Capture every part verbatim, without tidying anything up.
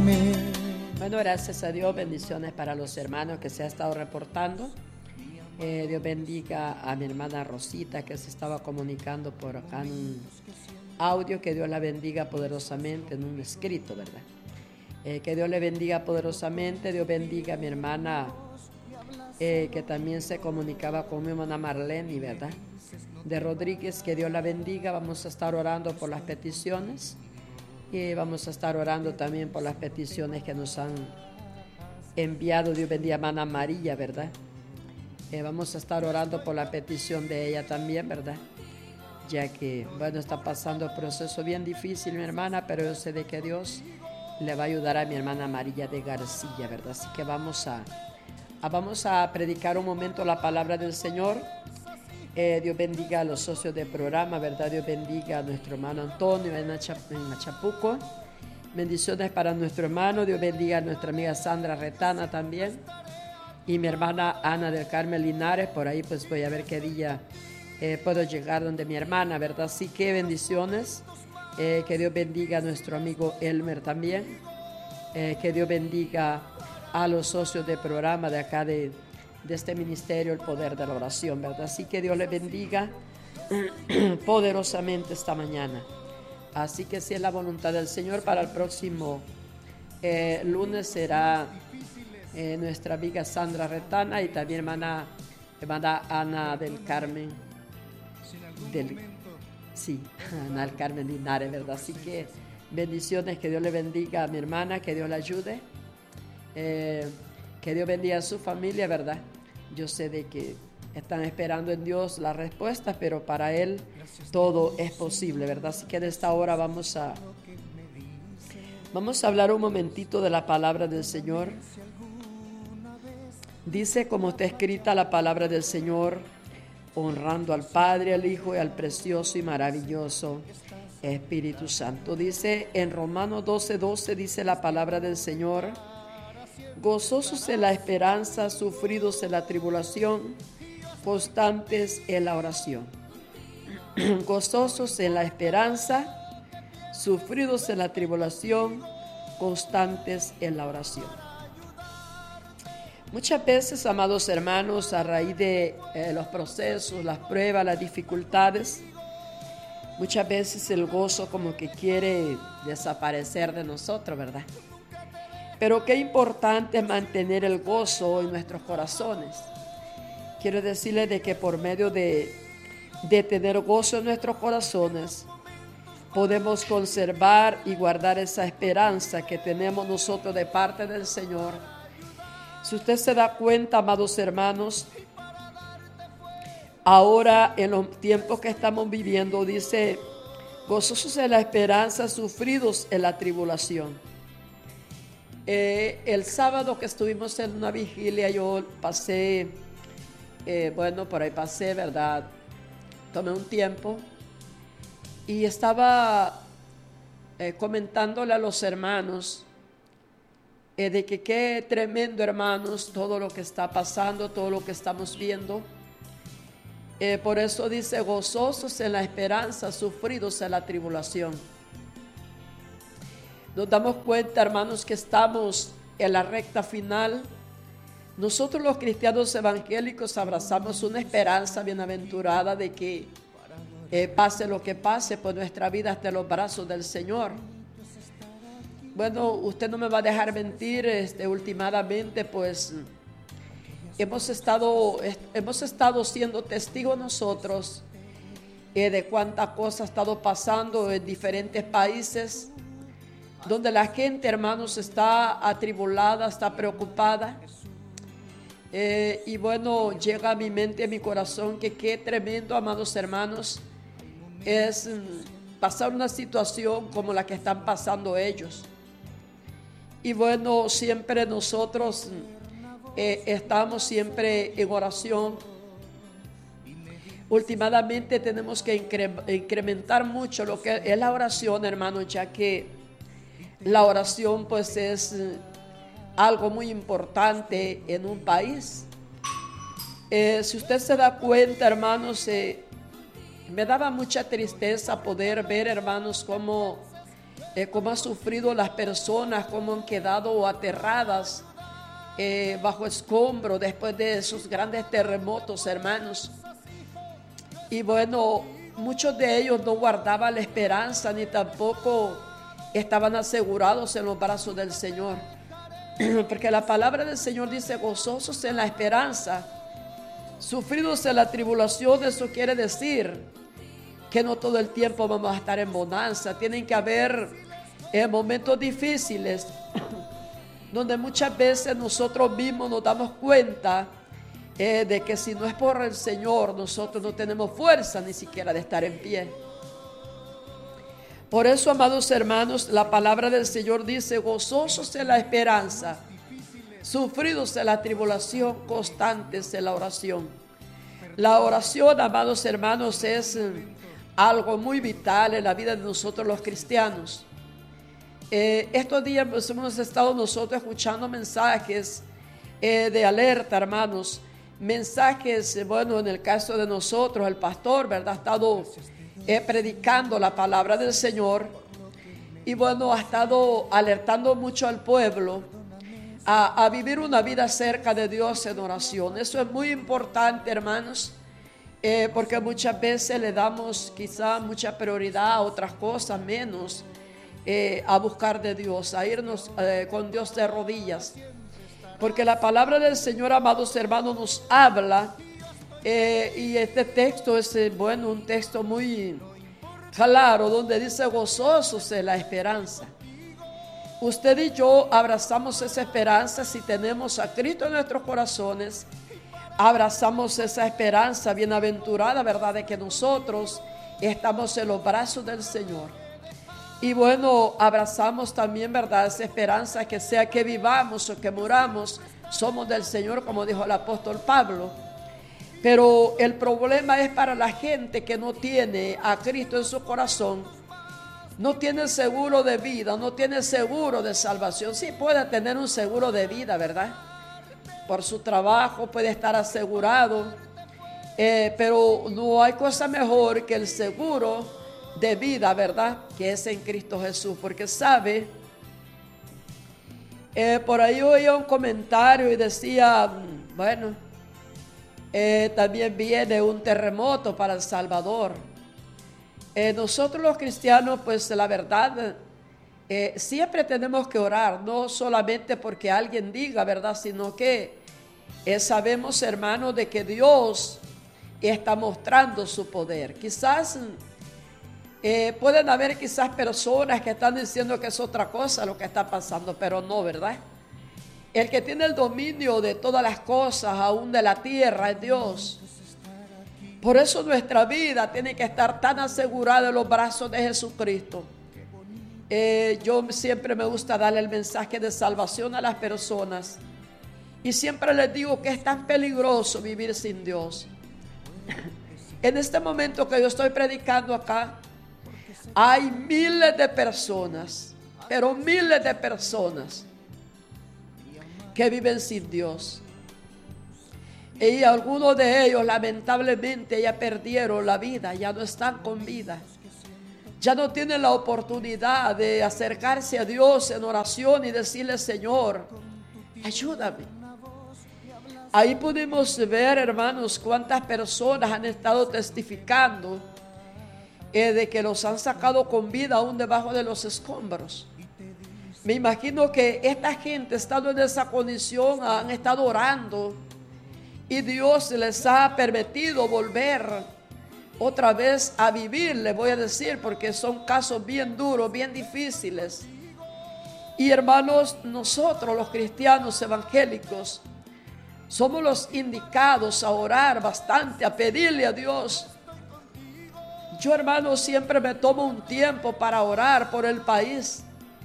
Bueno, gracias a Dios, bendiciones para los hermanos que se ha estado reportando. Eh, Dios bendiga a mi hermana Rosita que se estaba comunicando por acá en un audio. Que Dios la bendiga poderosamente en un escrito, ¿verdad? Eh, que Dios le bendiga poderosamente. Dios bendiga a mi hermana eh, que también se comunicaba con mi hermana Marlene, ¿verdad? De Rodríguez, que Dios la bendiga. Vamos a estar orando por las peticiones y vamos a estar orando también por las peticiones que nos han enviado. Dios bendiga a hermana María, ¿verdad? Eh, vamos a estar orando por la petición de ella también, ¿verdad? Ya que, bueno, está pasando un proceso bien difícil mi hermana, pero yo sé de que Dios le va a ayudar a mi hermana María de García, ¿verdad? Así que vamos a, a, vamos a predicar un momento la palabra del Señor. Eh, Dios bendiga a los socios del programa, ¿verdad? Dios bendiga a nuestro hermano Antonio en Achapuco. Bendiciones para nuestro hermano. Dios bendiga a nuestra amiga Sandra Retana también. Y mi hermana Ana del Carmen Linares. Por ahí pues voy a ver qué día eh, puedo llegar donde mi hermana, ¿verdad? Así que bendiciones. Eh, que Dios bendiga a nuestro amigo Elmer también. Eh, que Dios bendiga a los socios del programa de acá de... de este ministerio, el poder de la oración, ¿verdad? Así que Dios les bendiga poderosamente esta mañana. Así que si es la voluntad del Señor, para el próximo eh, lunes será eh, nuestra amiga Sandra Retana y también hermana, hermana Ana del Carmen, del, sí, Ana del Carmen Linares, ¿verdad? Así que bendiciones, que Dios le bendiga a mi hermana, que Dios la ayude. Eh, Que Dios bendiga a su familia, ¿verdad? Yo sé de que están esperando en Dios la respuesta, pero para Él todo es posible, ¿verdad? Así que de esta hora vamos a, vamos a hablar un momentito de la palabra del Señor. Dice, como está escrita la palabra del Señor, honrando al Padre, al Hijo y al precioso y maravilloso Espíritu Santo. Dice en Romanos doce, doce, dice la palabra del Señor: gozosos en la esperanza, sufridos en la tribulación, constantes en la oración. Gozosos en la esperanza, sufridos en la tribulación, constantes en la oración. Muchas veces, amados hermanos, a raíz de eh, los procesos, las pruebas, las dificultades, muchas veces el gozo como que quiere desaparecer de nosotros, ¿verdad? Pero qué importante es mantener el gozo en nuestros corazones. Quiero decirles de que por medio de, de tener gozo en nuestros corazones, podemos conservar y guardar esa esperanza que tenemos nosotros de parte del Señor. Si usted se da cuenta, amados hermanos, ahora en los tiempos que estamos viviendo, dice, gozosos en la esperanza, sufridos en la tribulación. Eh, el sábado que estuvimos en una vigilia, yo pasé, eh, bueno, por ahí pasé, ¿verdad? Tomé un tiempo y estaba eh, comentándole a los hermanos eh, de que qué tremendo, hermanos, todo lo que está pasando, todo lo que estamos viendo. Eh, por eso dice, gozosos en la esperanza, sufridos en la tribulación. Nos damos cuenta, hermanos, que estamos en la recta final. Nosotros los cristianos evangélicos abrazamos una esperanza bienaventurada de que eh, pase lo que pase, pues nuestra vida está en los brazos del Señor. Bueno, usted no me va a dejar mentir, este, últimamente pues hemos estado, hemos estado siendo testigos nosotros eh, de cuánta cosa ha estado pasando en diferentes países, donde la gente, hermanos, está atribulada, está preocupada. Eh, y bueno, llega a mi mente, a mi corazón, que qué tremendo, amados hermanos, es mm, pasar una situación como la que están pasando ellos. Y bueno, siempre nosotros eh, estamos siempre en oración. Últimamente tenemos que incre- incrementar mucho lo que es la oración, hermanos, ya que la oración pues es eh, algo muy importante en un país. Eh, si usted se da cuenta, hermanos, eh, me daba mucha tristeza poder ver, hermanos, cómo eh, cómo han sufrido las personas, cómo han quedado aterradas eh, bajo escombro después de esos grandes terremotos, hermanos. Y bueno, muchos de ellos no guardaban la esperanza ni tampoco estaban asegurados en los brazos del Señor. Porque la palabra del Señor dice: gozosos en la esperanza, sufridos en la tribulación. Eso quiere decir que no todo el tiempo vamos a estar en bonanza. Tienen que haber eh, momentos difíciles donde muchas veces nosotros mismos nos damos cuenta eh, de que si no es por el Señor, nosotros no tenemos fuerza ni siquiera de estar en pie. Por eso, amados hermanos, la palabra del Señor dice: gozosos en la esperanza, sufridos en la tribulación, constantes en la oración. La oración, amados hermanos, es algo muy vital en la vida de nosotros los cristianos. Eh, estos días pues, hemos estado nosotros escuchando mensajes eh, de alerta, hermanos. Mensajes, bueno, en el caso de nosotros, el pastor, ¿verdad?, ha estado eh, predicando la palabra del Señor. Y bueno, ha estado alertando mucho al pueblo a, a vivir una vida cerca de Dios en oración. Eso es muy importante, hermanos. Eh, porque muchas veces le damos quizá mucha prioridad a otras cosas menos eh, a buscar de Dios, a irnos eh, con Dios de rodillas. Porque la palabra del Señor, amados hermanos, nos habla eh, y este texto es, eh, bueno, un texto muy claro donde dice: gozosos en la esperanza. Usted y yo abrazamos esa esperanza si tenemos a Cristo en nuestros corazones. Abrazamos esa esperanza bienaventurada, ¿verdad?, de que nosotros estamos en los brazos del Señor. Y bueno, abrazamos también, ¿verdad?, esa esperanza que sea que vivamos o que muramos, somos del Señor, como dijo el apóstol Pablo. Pero el problema es para la gente que no tiene a Cristo en su corazón, no tiene seguro de vida, no tiene seguro de salvación. Sí puede tener un seguro de vida, ¿verdad?, por su trabajo puede estar asegurado, eh, pero no hay cosa mejor que el seguro de vida, ¿verdad?, que es en Cristo Jesús. Porque sabe, eh, por ahí oía un comentario y decía, bueno, eh, también viene un terremoto para El Salvador. Eh, nosotros los cristianos, pues la verdad, Eh, siempre tenemos que orar, no solamente porque alguien diga, ¿verdad?, sino que eh, sabemos, hermanos, de que Dios está mostrando su poder. Quizás eh, pueden haber quizás personas que están diciendo que es otra cosa lo que está pasando, pero no, ¿verdad? El que tiene el dominio de todas las cosas, aún de la tierra, es Dios. Por eso nuestra vida tiene que estar tan asegurada en los brazos de Jesucristo. Eh, yo siempre me gusta darle el mensaje de salvación a las personas y siempre les digo que es tan peligroso vivir sin Dios. En este momento que yo estoy predicando acá, hay miles de personas, pero miles de personas que viven sin Dios. Y algunos de ellos lamentablemente ya perdieron la vida, ya no están con vida. Ya no tienen la oportunidad de acercarse a Dios en oración y decirle: Señor, ayúdame. Ahí pudimos ver, hermanos, cuántas personas han estado testificando eh, de que los han sacado con vida aún debajo de los escombros. Me imagino que esta gente, estando en esa condición, han estado orando y Dios les ha permitido volver otra vez a vivir, le voy a decir, porque son casos bien duros, bien difíciles. Y hermanos, nosotros los cristianos evangélicos somos los indicados a orar bastante, a pedirle a Dios. Yo, hermanos, siempre me tomo un tiempo para orar por el país,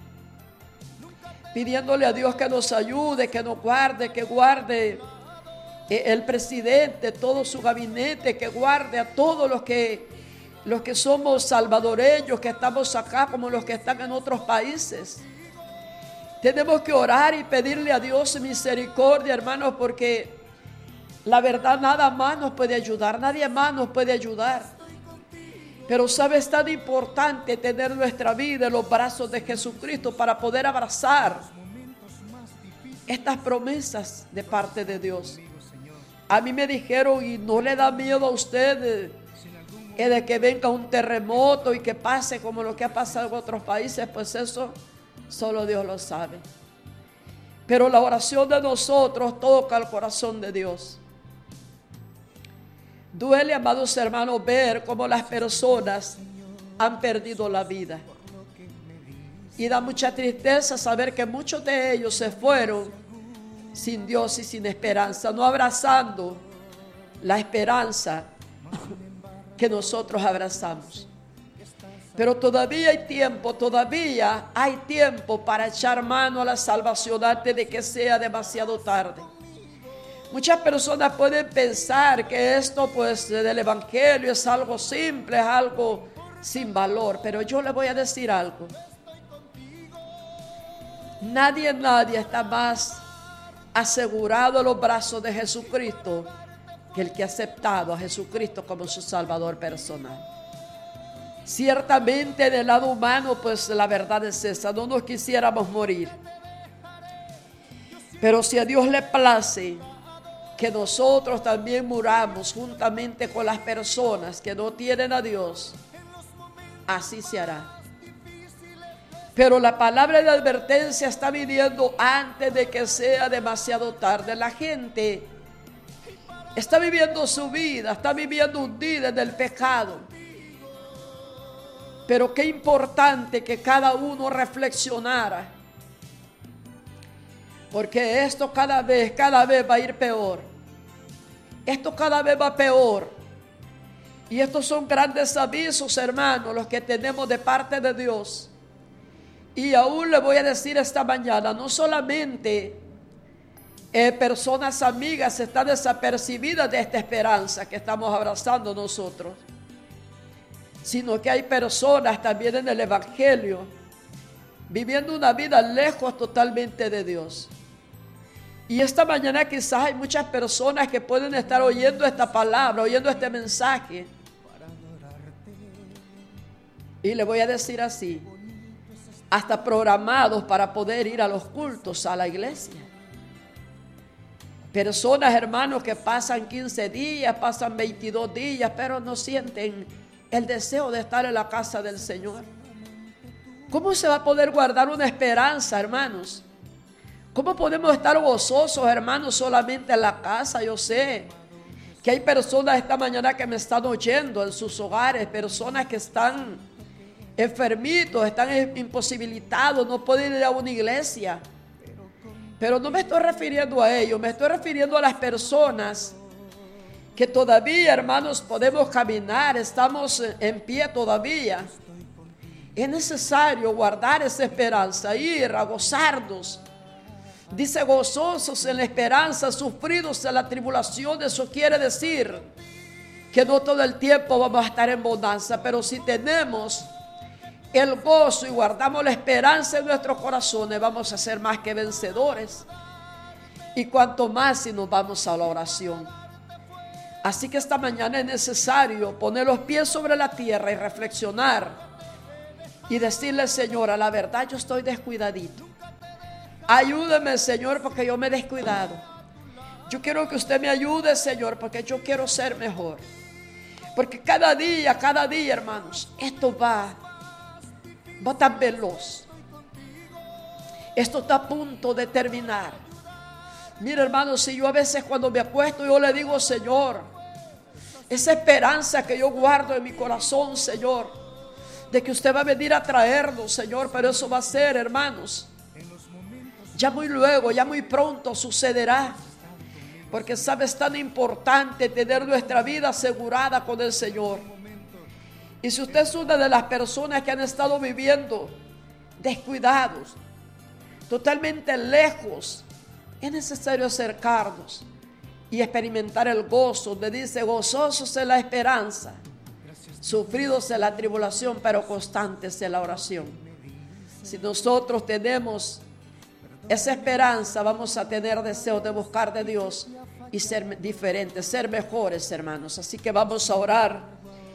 pidiéndole a Dios que nos ayude, que nos guarde, que guarde el presidente, todo su gabinete, que guarde a todos los que, los que somos salvadoreños, que estamos acá, como los que están en otros países. Tenemos que orar y pedirle a Dios misericordia, hermanos, porque la verdad nada más nos puede ayudar, nadie más nos puede ayudar. Pero sabe, es tan importante tener nuestra vida en los brazos de Jesucristo para poder abrazar estas promesas de parte de Dios. A mí me dijeron, y no le da miedo a usted eh, de que venga un terremoto y que pase como lo que ha pasado en otros países. Pues eso solo Dios lo sabe. Pero la oración de nosotros toca el corazón de Dios. Duele, amados hermanos, ver cómo las personas han perdido la vida. Y da mucha tristeza saber que muchos de ellos se fueron sin Dios y sin esperanza, no abrazando la esperanza que nosotros abrazamos. Pero todavía hay tiempo, todavía hay tiempo para echar mano a la salvación antes de que sea demasiado tarde. Muchas personas pueden pensar que esto pues del evangelio es algo simple, es algo sin valor, pero yo le voy a decir algo. Nadie, nadie está más asegurado en los brazos de Jesucristo que el que ha aceptado a Jesucristo como su Salvador personal. Ciertamente del lado humano pues la verdad es esa, no nos quisiéramos morir. Pero si a Dios le place que nosotros también muramos juntamente con las personas que no tienen a Dios, así se hará. Pero la palabra de advertencia está viniendo antes de que sea demasiado tarde. La gente está viviendo su vida, está viviendo hundida en el pecado. Pero qué importante que cada uno reflexionara, porque esto cada vez, cada vez va a ir peor. Esto cada vez va peor. Y estos son grandes avisos, hermanos, los que tenemos de parte de Dios. Y aún le voy a decir esta mañana, no solamente eh, personas amigas están desapercibidas de esta esperanza que estamos abrazando nosotros, sino que hay personas también en el evangelio viviendo una vida lejos totalmente de Dios. Y esta mañana quizás hay muchas personas que pueden estar oyendo esta palabra, oyendo este mensaje, y le voy a decir así, hasta programados para poder ir a los cultos, a la iglesia. Personas, hermanos, que pasan quince días, pasan veintidós días, pero no sienten el deseo de estar en la casa del Señor. ¿Cómo se va a poder guardar una esperanza, hermanos? ¿Cómo podemos estar gozosos, hermanos, solamente en la casa? Yo sé que hay personas esta mañana que me están oyendo en sus hogares, personas que están enfermitos, están imposibilitados, no pueden ir a una iglesia. Pero no me estoy refiriendo a ellos, me estoy refiriendo a las personas que todavía, hermanos, podemos caminar, estamos en pie todavía. Es necesario guardar esa esperanza, ir a gozarnos. Dice gozosos en la esperanza, sufridos en la tribulación. Eso quiere decir que no todo el tiempo vamos a estar en bonanza, pero si tenemos el gozo y guardamos la esperanza en nuestros corazones, vamos a ser más que vencedores. Y cuanto más si nos vamos a la oración. Así que esta mañana es necesario poner los pies sobre la tierra y reflexionar y decirle, Señor, a la verdad yo estoy descuidadito. Ayúdeme, Señor, porque yo me he descuidado. Yo quiero que usted me ayude, Señor, porque yo quiero ser mejor. Porque cada día, cada día, hermanos, esto va Va tan veloz. Esto está a punto de terminar. Mira, hermanos, si yo a veces cuando me acuesto yo le digo, Señor, esa esperanza que yo guardo en mi corazón, Señor, de que usted va a venir a traernos, Señor, pero eso va a ser, hermanos, ya muy luego, ya muy pronto sucederá. Porque sabes, es tan importante tener nuestra vida asegurada con el Señor. Y si usted es una de las personas que han estado viviendo descuidados, totalmente lejos, es necesario acercarnos y experimentar el gozo. Donde dice, gozosos en la esperanza, sufridos en la tribulación, pero constantes en la oración. Si nosotros tenemos esa esperanza, vamos a tener deseo de buscar de Dios y ser diferentes, ser mejores, hermanos. Así que vamos a orar.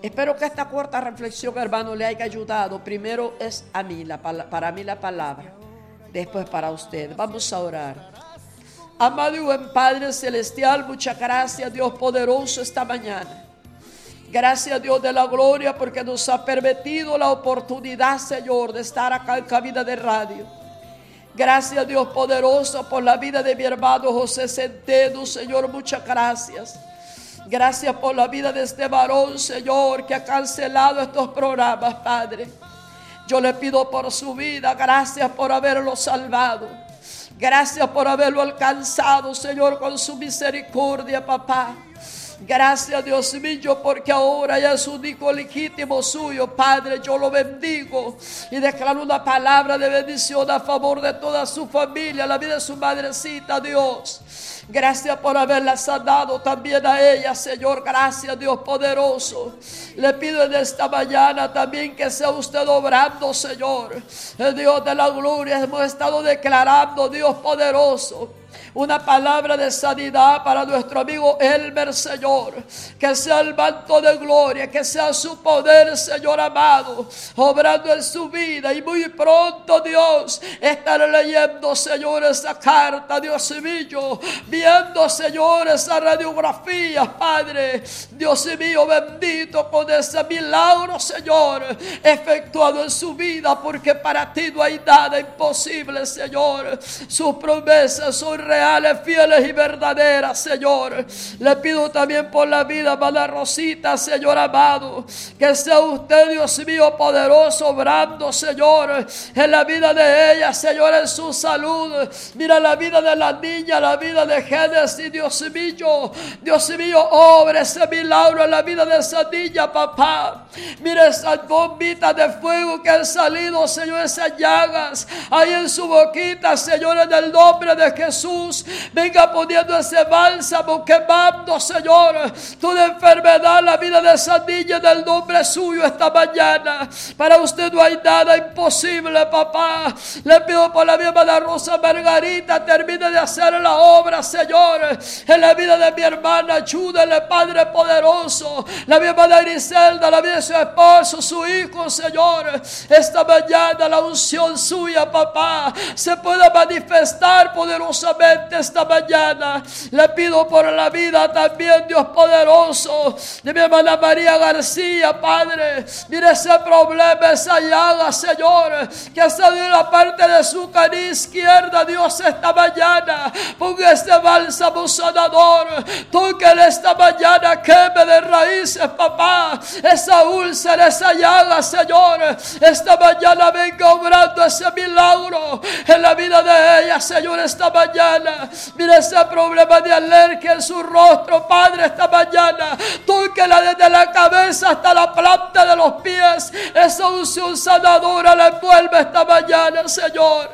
Espero que esta corta reflexión, hermano, le haya ayudado. Primero es a mí, la, para mí la palabra, después para usted. Vamos a orar. Amado y buen Padre Celestial, muchas gracias, Dios poderoso, esta mañana. Gracias, Dios de la gloria, porque nos ha permitido la oportunidad, Señor, de estar acá en Cabina de Radio. Gracias, Dios poderoso, por la vida de mi hermano José Centeno, Señor, muchas gracias. Gracias por la vida de este varón, Señor, que ha cancelado estos programas, Padre. Yo le pido por su vida, gracias por haberlo salvado. Gracias por haberlo alcanzado, Señor, con su misericordia, papá. Gracias, Dios mío, porque ahora ya es un hijo legítimo suyo, Padre. Yo lo bendigo y declaro una palabra de bendición a favor de toda su familia, la vida de su madrecita, Dios. Gracias por haberla sanado también a ella, Señor. Gracias, Dios poderoso. Le pido en esta mañana también que sea usted obrando, Señor. El Dios de la gloria, hemos estado declarando, Dios poderoso, una palabra de sanidad para nuestro amigo Elmer, Señor. Que sea el manto de gloria, que sea su poder, Señor amado, obrando en su vida. Y muy pronto, Dios, estaré leyendo, Señor, esa carta, Dios mío, viendo, Señor, esa radiografía, Padre. Dios mío, bendito con ese milagro, Señor, efectuado en su vida, porque para ti no hay nada imposible, Señor. Sus promesas son reales, fieles y verdaderas, Señor. Le pido también por la vida, hermana Rosita, Señor amado, que sea usted, Dios mío, poderoso, obrando, Señor, en la vida de ella, Señor, en su salud. Mira la vida de la niña, la vida de Génesis, Dios mío, Dios mío, obra ese milagro en la vida de esa niña, papá. Mira esas bombitas de fuego que han salido, Señor, esas llagas ahí en su boquita, Señor, en el nombre de Jesús. Venga poniendo ese bálsamo, quemando, Señor, toda enfermedad en la vida de esa niña en el nombre suyo esta mañana. Para usted no hay nada imposible, papá. Le pido por la misma de Rosa Margarita, termine de hacer la obra, Señor, en la vida de mi hermana. Ayúdele, Padre poderoso. La misma de Griselda, la vida de su esposo, su hijo, Señor. Esta mañana la unción suya, papá, se pueda manifestar poderosamente esta mañana. Le pido por la vida también, Dios poderoso, de mi hermana María García, Padre. Mire ese problema, esa llaga, Señor, que ha salido en la parte de su cariz izquierda, Dios, esta mañana. Ponga este bálsamo sanador, tóquele esta mañana, queme de raíces, papá, esa úlcera, esa llaga, Señor. Esta mañana venga obrando ese milagro en la vida de ella, Señor, esta mañana. Mira ese problema de alergia en su rostro, Padre, esta mañana. Tóquela desde la cabeza hasta la planta de los pies. Esa unción sanadora la envuelve esta mañana, Señor.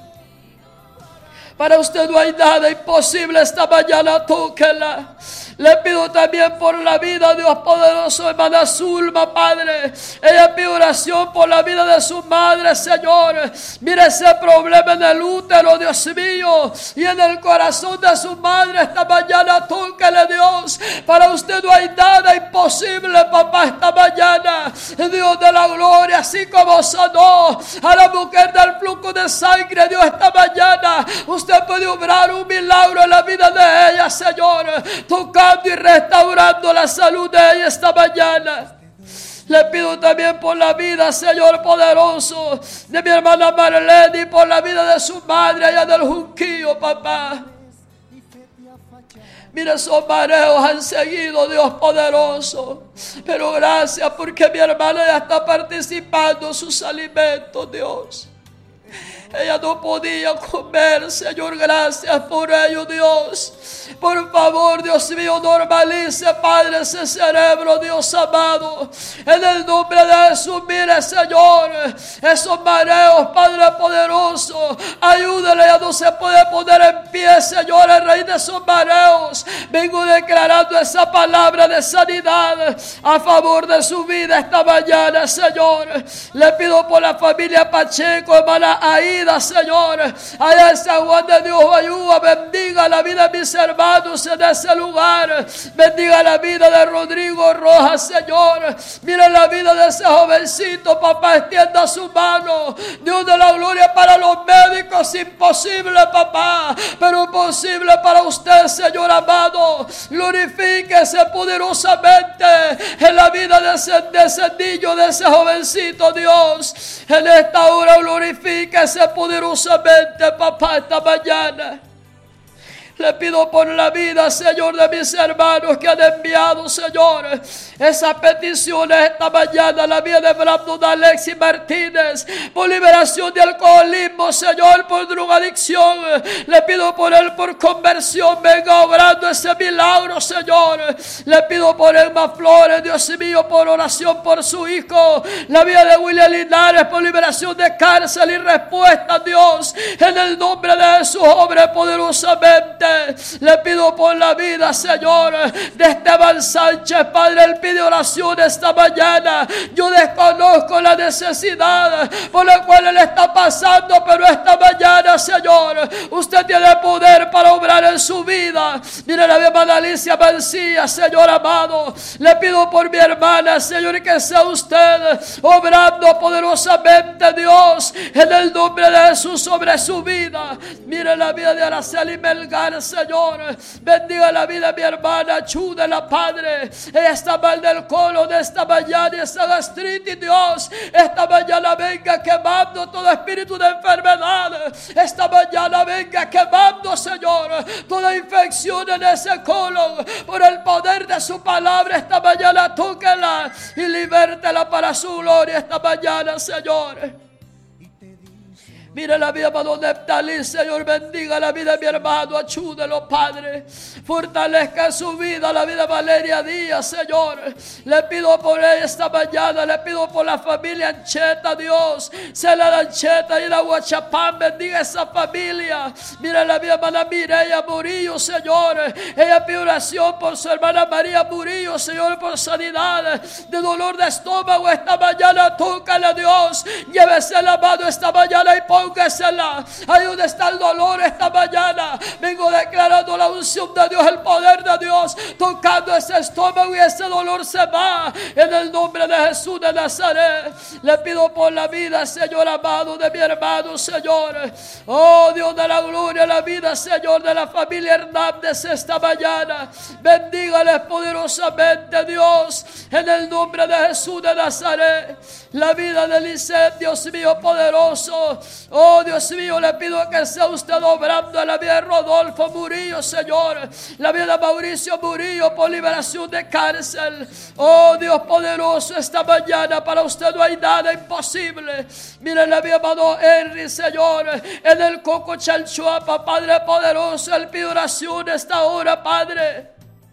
Para usted no hay nada imposible esta mañana, tóquela. Le pido también por la vida, Dios poderoso, hermana Zulma, Padre. Ella pide oración por la vida de su madre, Señor. Mire ese problema en el útero, Dios mío, y en el corazón de su madre esta mañana. Tóquele, Dios. Para usted no hay nada imposible, papá, esta mañana. Dios de la gloria, así como sanó a la mujer del flujo de sangre, Dios, esta mañana usted puede obrar un milagro en la vida de ella, Señor. Tocando y restaurando la salud de ella esta mañana. Le pido también por la vida, Señor poderoso, de mi hermana Marlene, y por la vida de su madre allá del Junquillo, papá. Mira, esos mareos han seguido, Dios poderoso. Pero gracias porque mi hermana ya está participando en sus alimentos, Dios. Ella no podía comer, Señor, gracias por ello, Dios. Por favor, Dios mío, normalice, Padre, ese cerebro, Dios amado. En el nombre de Jesús, mire, Señor, esos mareos, Padre poderoso. Ayúdale, ya no se puede poner en pie, Señor, el rey de esos mareos. Vengo declarando esa palabra de sanidad a favor de su vida esta mañana, Señor. Le pido por la familia Pacheco, hermana Aida, Señor, allá en San Juan de Dios, ayuda, bendiga la vida de mis hermanos en ese lugar. Bendiga la vida de Rodrigo Rojas, Señor. Mira la vida de ese jovencito, papá, extienda su mano. Dios de la gloria, para los médicos imposible, papá, pero posible para usted, Señor amado. Glorifíquese poderosamente en la vida de ese, de ese niño, de ese jovencito, Dios. En esta hora glorifíquese poderosamente, papá, esta mañana. Le pido por la vida, Señor, de mis hermanos que han enviado, Señor, esas peticiones esta mañana. La vida de Brandon Alexis Martínez, por liberación de alcoholismo, Señor, por drogadicción. Le pido por él, por conversión. Venga obrando ese milagro, Señor. Le pido por Emma Flores, Dios mío, por oración por su hijo. La vida de William Linares, por liberación de cárcel y respuesta, Dios, en el nombre de Jesús, obre poderosamente. Le pido por la vida, Señor, de Esteban Sánchez, Padre. Él pide oración esta mañana. Yo desconozco la necesidad por la cual él está pasando, pero esta mañana, Señor, usted tiene poder para obrar en su vida. Mire la hermana Alicia Mancilla, Señor amado. Le pido por mi hermana, Señor, que sea usted obrando poderosamente, Dios, en el nombre de Jesús, sobre su vida. Mire la vida de Araceli Melgar, Señor. Bendiga la vida de mi hermana, ayúdala, Padre. Ella está mal del colon de esta mañana y esa gastritis, Dios. Esta mañana venga quemando todo espíritu de enfermedad. Esta mañana venga quemando, Señor, toda infección en ese colon. Por el poder de su palabra, esta mañana tóquela y libértela para su gloria esta mañana, Señor. Mira la vida de Neptalí, Señor, bendiga la vida de mi hermano, ayúdelo, Padre. Fortalezca su vida, la vida de Valeria Díaz, Señor. Le pido por ella esta mañana, le pido por la familia Ancheta, Dios. Se la da Ancheta y la Huachapán, bendiga esa familia. Mira la vida de hermana Mireya Murillo, Señor. Ella pide oración por su hermana María Murillo, Señor, por sanidad de dolor de estómago esta mañana. Tócala, Dios. Llévese la mano esta mañana y póngasela. Ahí donde está el dolor esta mañana. Vengo declarando la unción de Dios, el poder de Dios, tocando ese estómago y ese dolor se va. En el nombre de Jesús de Nazaret. Le pido por la vida, Señor amado, de mi hermano, Señor. Oh Dios de la gloria, la vida, Señor, de la familia Hernández esta mañana. Bendígales poderosamente, Dios, en el nombre de Jesús de Nazaret. La vida de Lisette, Dios mío poderoso. Oh Dios mío, le pido que sea usted obrando en la vida de Rodolfo Murillo, Señor. La vida de Mauricio Murillo por liberación de cárcel. Oh Dios poderoso, esta mañana para usted no hay nada imposible. Mire la vida de hermano Henry, Señor, en el Coco Chalchuapa, Padre poderoso. Él pide oración esta hora, Padre,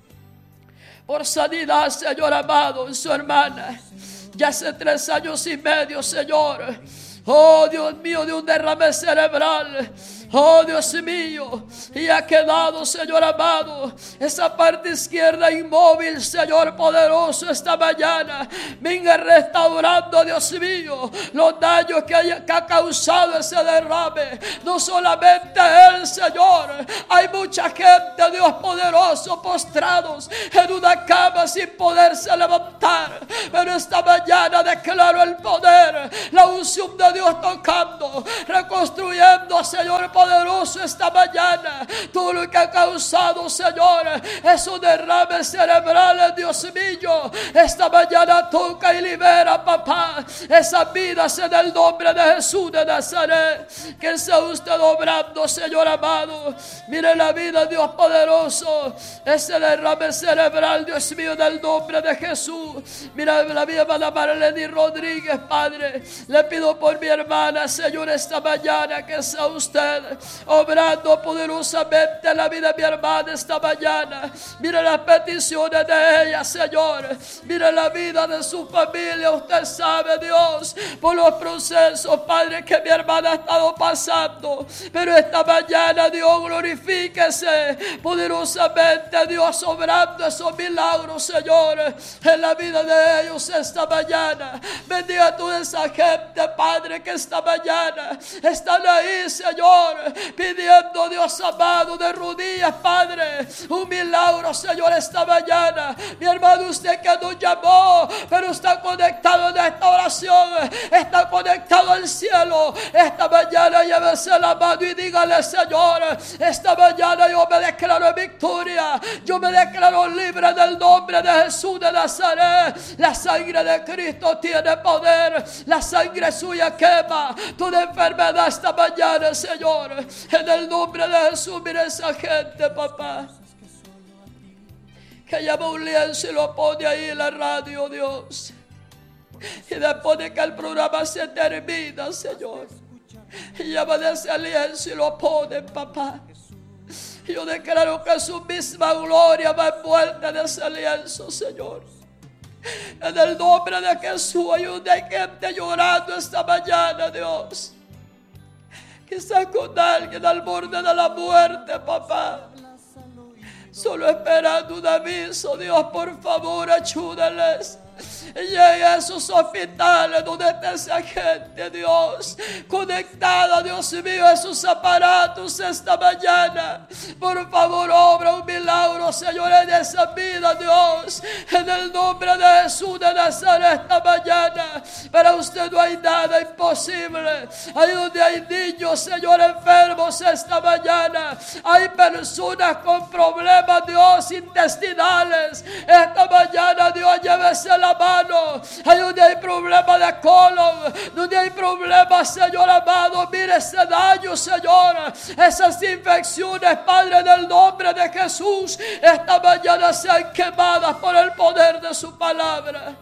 por sanidad, Señor amado, en su hermana. Ya hace tres años y medio, Señor. Oh Dios mío, de un derrame cerebral. Oh Dios mío, y ha quedado, Señor amado, esa parte izquierda inmóvil, Señor poderoso, esta mañana. Venga restaurando, Dios mío, los daños que, haya, que ha causado ese derrame. No solamente Él, Señor, hay mucha gente, Dios poderoso, postrados en una cama sin poderse levantar. Pero esta mañana declaro el poder, la unción de Dios tocando, reconstruyendo, Señor poderoso, esta mañana. Todo lo que ha causado, Señor, esos derrames cerebrales, Dios mío, esta mañana toca y libera, papá, esas vidas en el nombre de Jesús de Nazaret. Que sea usted obrando, Señor amado. Mire la vida, Dios poderoso, ese derrame cerebral, Dios mío, en el nombre de Jesús. Mira la vida de Marlene Rodríguez, Padre. Le pido por mi hermana, Señor, esta mañana, que sea usted obrando poderosamente la vida de mi hermana esta mañana. Mira las peticiones de ella, Señor. Mira la vida de su familia. Usted sabe, Dios, por los procesos, Padre, que mi hermana ha estado pasando. Pero esta mañana, Dios, glorifíquese poderosamente, Dios, obrando esos milagros, Señor, en la vida de ellos esta mañana. Bendiga a toda esa gente, Padre, Padre, que esta mañana están ahí, Señor, pidiendo, Dios amado, de rodillas, Padre, un milagro, Señor, esta mañana. Mi hermano, usted que nos llamó, pero está conectado en esta oración, está conectado al cielo. Esta mañana llévese la mano y dígale: Señor, esta mañana yo me declaro en victoria, yo me declaro libre en el nombre de Jesús de Nazaret. La sangre de Cristo tiene poder, la sangre suya quema toda enfermedad esta mañana, Señor, en el nombre de Jesús. Mira esa gente, papá, que lleva un lienzo y lo pone ahí en la radio, Dios, y después de que el programa se termina, Señor, lleva de ese lienzo y lo pone, papá. Yo declaro que su misma gloria va envuelta en ese lienzo, Señor. En el nombre de Jesús, hay una gente llorando esta mañana, Dios, que está con alguien al borde de la muerte, papá, solo esperando un aviso. Dios, por favor, ayúdales. Llegue a esos hospitales donde está esa gente, Dios, conectada, Dios mío, a esos aparatos esta mañana. Por favor, obra un milagro, Señor, en esa vida, Dios, en el nombre de Jesús de Nazaret esta mañana. Para usted no hay nada imposible. Ahí donde hay niños, Señor, enfermos esta mañana, hay personas con problemas, Dios, intestinales. Esta mañana, Dios, llévese la mano. Ahí donde hay problemas de colon, donde hay problemas, Señor amado, mire ese daño, Señor, esas infecciones, Padre, en el nombre de Jesús, esta mañana sean quemadas por el poder de su palabra.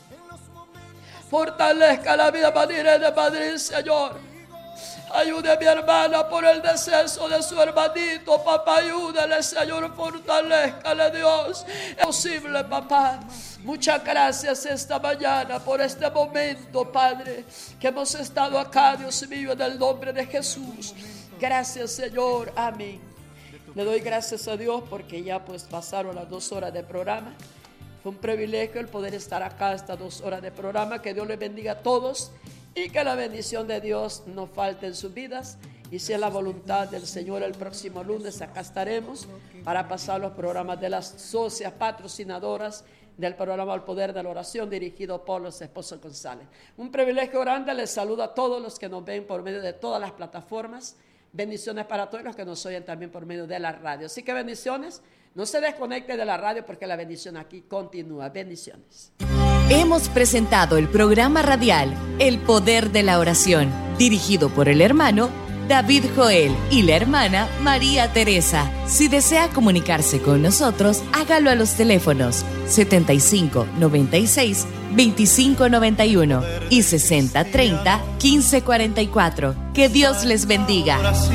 Fortalezca la vida de Madrid, Señor. Ayude a mi hermana por el deceso de su hermanito, papá. Ayúdale, Señor, fortalezcale, Dios. Es posible, papá. Muchas gracias esta mañana por este momento, Padre, que hemos estado acá, Dios mío, en el nombre de Jesús. Gracias, Señor. Amén. Le doy gracias a Dios porque ya pues pasaron las dos horas de programa. Fue un privilegio el poder estar acá estas dos horas de programa. Que Dios les bendiga a todos. Y que la bendición de Dios no falte en sus vidas. Y si es la voluntad del Señor, el próximo lunes acá estaremos para pasar los programas de las socias patrocinadoras del programa El Poder de la Oración, dirigido por los esposos González. Un privilegio grande. Les saludo a todos los que nos ven por medio de todas las plataformas. Bendiciones para todos los que nos oyen también por medio de la radio. Así que bendiciones. No se desconecte de la radio porque la bendición aquí continúa. Bendiciones. Hemos presentado el programa radial El Poder de la Oración, dirigido por el hermano David Joel y la hermana María Teresa. Si desea comunicarse con nosotros, hágalo a los teléfonos setenta y cinco, noventa y seis, veinticinco noventa y uno y sesenta, treinta, quince cuarenta y cuatro. Que Dios les bendiga.